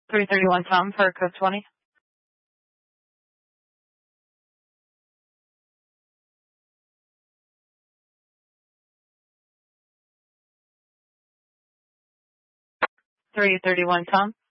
331 Tom for code 20. Three 31 Tom.